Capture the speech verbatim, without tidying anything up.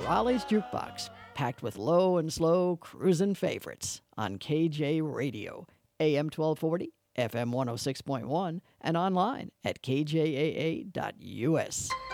Raleigh's Jukebox, packed with low and slow cruising favorites on K J Radio, A M twelve forty, F M one oh six point one, and online at k j a a dot u s.